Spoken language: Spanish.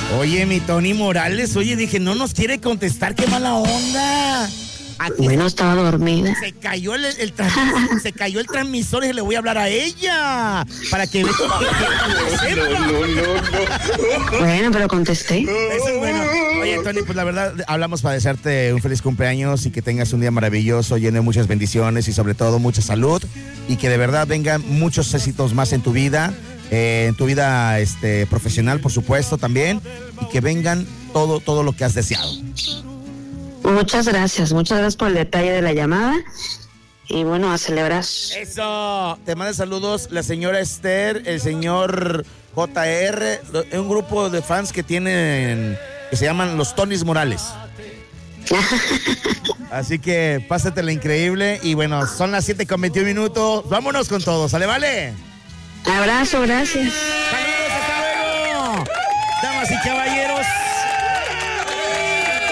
Oye, mi Tony Morales, oye, dije, no nos quiere contestar, qué mala onda. Aquí Bueno, estaba dormida. se cayó se cayó el transmisor y le voy a hablar a ella para que vea. No. Bueno, pero contesté. Eso es bueno. Oye, Tony, pues la verdad, hablamos para desearte un feliz cumpleaños y que tengas un día maravilloso, lleno de muchas bendiciones y sobre todo mucha salud y que de verdad vengan muchos éxitos más en tu vida profesional, por supuesto, también, y que vengan todo lo que has deseado. Muchas gracias por el detalle de la llamada. Y bueno, a celebrar. Eso, te manda saludos la señora Esther, el señor JR, un grupo de fans que se llaman los Tonys Morales. Así que pásatela increíble y bueno, son las 7:21. Vámonos con todo, ¿sale, vale? Abrazo, gracias. Saludos, hasta luego. Damas y caballeros.